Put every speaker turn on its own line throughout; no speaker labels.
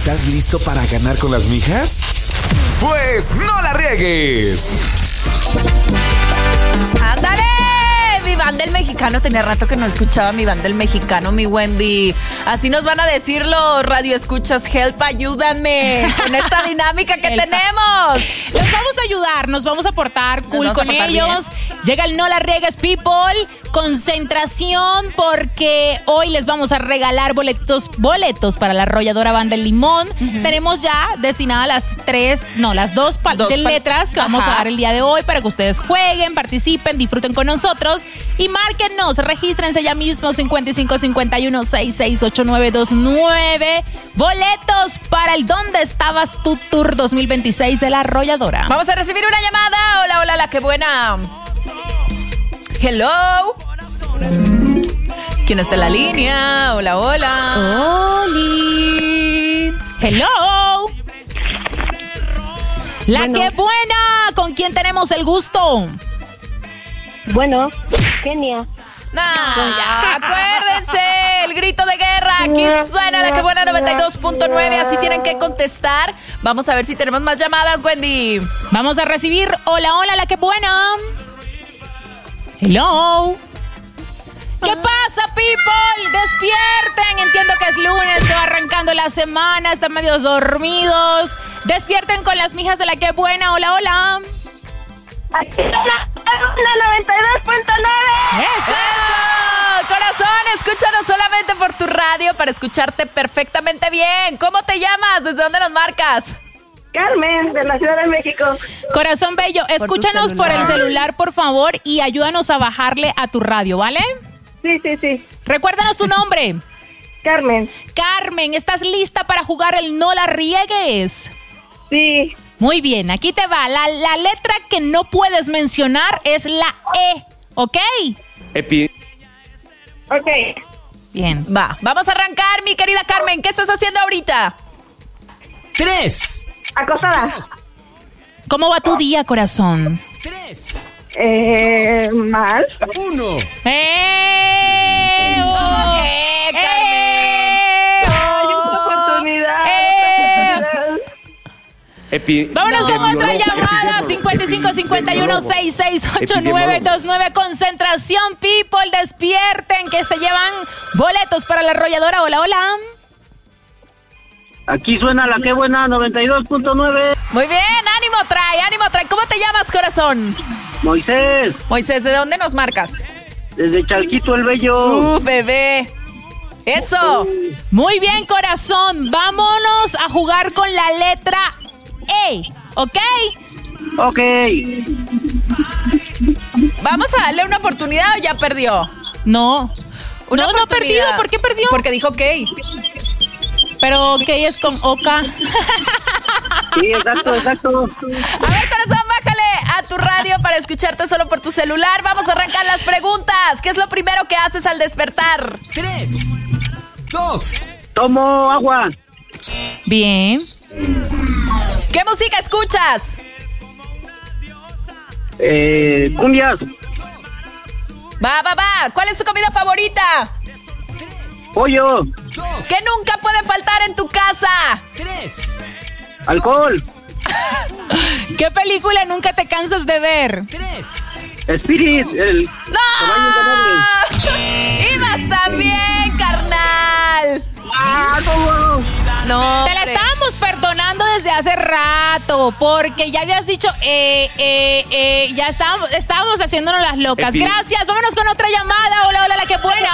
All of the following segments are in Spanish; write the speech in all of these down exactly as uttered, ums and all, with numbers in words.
¿Estás listo para ganar con las mijas? Pues no la riegues.
¡Ándale! Mi banda del mexicano, tenía rato que no escuchaba mi banda del mexicano, mi Wendy. Así nos van a decir los radioescuchas. Help, ayúdame con esta dinámica que tenemos.
Los vamos a ayudar, nos vamos a portar cool
vamos a
con
portar
ellos.
bien.
Llega el No La Riegues People. Concentración, porque hoy les vamos a regalar boletos, boletos para la arrolladora Banda El Limón. Uh-huh. Tenemos ya destinadas las tres, no, las dos, pa- dos de pa- letras que Ajá. vamos a dar el día de hoy para que ustedes jueguen, participen, disfruten con nosotros y márquennos, regístrense ya mismo cincuenta y cinco cincuenta y uno sesenta y seis ochenta y nueve veintinueve. Boletos para el ¿Dónde estabas tú Tour dos mil veintiséis de la arrolladora.
Vamos a recibir una llamada. Hola, hola, la que buena. Hello. ¿Quién está en la línea? Hola, hola.
Oli. Hello. La
Bueno.
que buena. ¿Con quién tenemos el gusto?
Bueno, Kenia.
Nah, ya, acuérdense, el grito de guerra. Aquí suena la que buena noventa y dos punto nueve. Así tienen que contestar. Vamos a ver si tenemos más llamadas, Wendy.
Vamos a recibir. Hola, hola, la que buena. Hello. ¿Qué pasa, people? Despierten. Entiendo que es lunes, que va arrancando la semana. Están medio dormidos. Despierten con las mijas de la que buena. Hola, hola.
Aquí está la noventa y dos punto nueve.
¡Eso!
¡Eso! Corazón, escúchanos solamente por tu radio para escucharte perfectamente bien. ¿Cómo te llamas? ¿Desde dónde nos marcas?
Carmen, de la Ciudad de México.
Corazón bello, escúchanos por, por el celular, por favor, y ayúdanos a bajarle a tu radio, ¿vale?
Sí, sí, sí.
Recuérdanos tu nombre.
Carmen.
Carmen, ¿estás lista para jugar el No La Riegues?
Sí.
Muy bien, aquí te va. La, la letra que no puedes mencionar es la E, ¿ok?
Epi.
Ok.
Bien.
Va, vamos a arrancar, mi querida Carmen. ¿Qué estás haciendo ahorita?
Tres.
Acosada.
¿Cómo va tu día, corazón?
Tres.
Eh, mal.
Uno.
¡Eh! Oh,
¿Qué, Carmen?
¡Eh!
Hay
Oh,
una oportunidad.
¡Eh!
Epi.
Vámonos
No.
con otra
Epi-
llamada.
Epi-
cincuenta y cinco cincuenta y uno sesenta y seis ochenta y nueve veintinueve. Concentración, people. Despierten, que se llevan boletos para la arrolladora. Hola, hola.
Aquí suena la que buena noventa y dos punto nueve.
Muy bien, ánimo trae, ánimo trae. ¿Cómo te llamas, corazón?
Moisés,
Moisés, ¿de dónde nos marcas?
desde Chalquito el Bello.
Uh, bebé. Eso.
Muy bien, corazón. Vámonos a jugar con la letra E, ¿ok?
Ok.
¿Vamos a darle una oportunidad o ya perdió?
No.
Una
no, no
oportunidad.
perdido. ¿Por qué perdió?
Porque dijo ok.
Pero ok es con Oka.
Sí, exacto, exacto.
A ver, corazón, bájale a tu radio para escucharte solo por tu celular. Vamos a arrancar las preguntas. ¿Qué es lo primero que haces al despertar?
Tres. Dos.
Tomo agua.
Bien.
¿Qué música escuchas?
Eh, cumbias.
Va, va, va. ¿Cuál es tu comida favorita?
Pollo.
Dos.
¿Qué nunca puede faltar en tu casa?
Tres.
Alcohol.
¿Qué película nunca te cansas de ver?
Tres.
Spirit. El
¡No! ¡Ibas también, carnal!
¡Ah, cómo!
No,
Te la
hombre.
estábamos perdonando desde hace rato, porque ya habías dicho, eh, eh, eh, ya estábamos, estábamos haciéndonos las locas.
Epi.
Gracias, vámonos con otra llamada. Hola, hola, la que buena.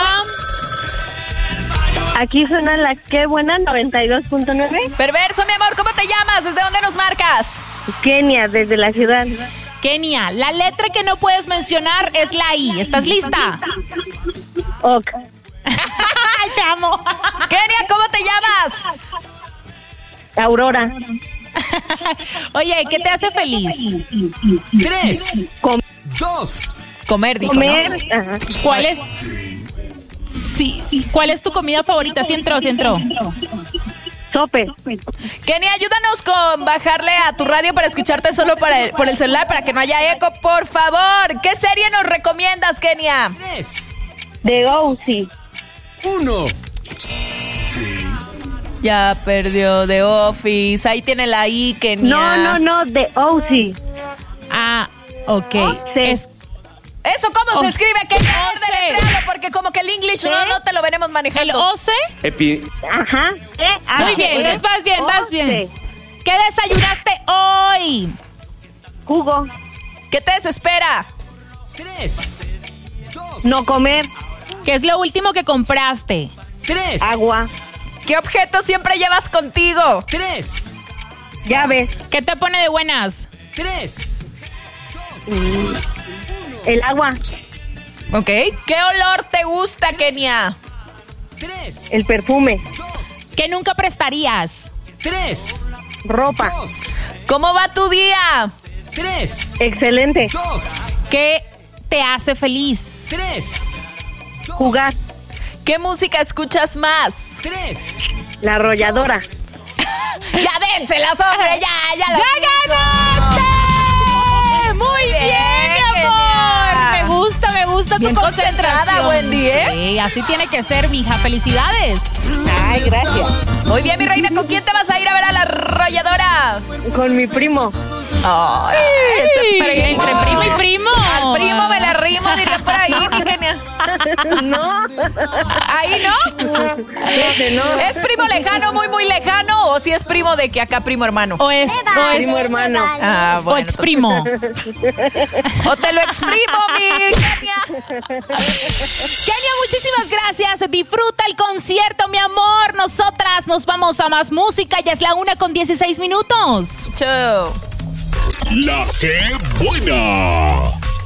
Aquí suena la que buena noventa y dos punto nueve.
Perverso, mi amor, ¿cómo te llamas? ¿Desde dónde nos marcas?
Kenia, desde la ciudad.
Kenia, la letra que no puedes mencionar es la I. ¿Estás lista?
Ok.
Ay, te amo.
Kenia, ¿cómo te llamas?
Aurora.
Oye, ¿qué te hace feliz?
Tres.
Com-
Dos.
Comer, dijo,
comer.
¿no?
Ajá.
¿Cuál es? Sí. ¿Cuál es tu comida favorita? Sí entró, sí entró.
Sope.
Kenia, ayúdanos con bajarle a tu radio para escucharte solo para el- por el celular para que no haya eco, por favor. ¿Qué serie nos recomiendas, Kenia?
Tres.
De Ozzy.
Uno.
Ya perdió The Office. Ahí tiene la I, Kenia.
No, no, no, de O C.
Ah, ok.
Once.
Es
¿Eso cómo se
Oh.
escribe? Kenia,
Once.
deletréalo, porque como que el English no, no te lo venimos
el
manejando.
O C.
Epi...
Ajá. E A
Muy bien,
N.
vas vas bien, vas bien.
Once.
¿Qué desayunaste hoy?
Jugo.
¿Qué te desespera?
Tres,
No comer.
¿Qué es lo último que compraste?
tres,
Agua.
¿Qué objeto siempre llevas contigo?
tres,
Llaves.
¿Qué te pone de buenas?
tres,
El agua.
Ok. ¿Qué olor te gusta, Kenia?
tres,
El perfume.
¿Qué nunca prestarías?
tres,
Ropa.
dos,
¿Cómo va tu día?
tres,
Excelente.
dos,
¿Qué te hace feliz?
tres,
Jugar.
¿Qué música escuchas más?
tres.
La arrolladora.
Ya dénselas, hombre, ya, ya.
¡Ya
las-
ganaste! Muy bien,
bien,
mi amor.
Kenia.
Me gusta, me gusta
Bien
tu concentración.
concentrada, Wendy, ¿eh?
Sí, así tiene que ser, mija. Felicidades.
Ay, gracias.
Muy bien, mi reina, ¿con quién te vas a ir a ver a la arrolladora?
Con mi primo.
Ay, ese primo.
Entre primo y primo.
Al primo me la rimo, diré por ahí, mi Kenia.
No.
Ahí no.
Fíjate, no.
¿Es primo lejano, muy, muy lejano? ¿O si es primo de que acá, primo hermano?
O es, o es
Primo hermano.
Ah,
o
bueno.
exprimo.
entonces- O te lo exprimo, mi Kenia.
Kenia, muchísimas gracias. Disfruta el concierto, mi amor. Nosotras nos vamos a más música. Ya es la una con dieciséis minutos.
Chau.
La que buena.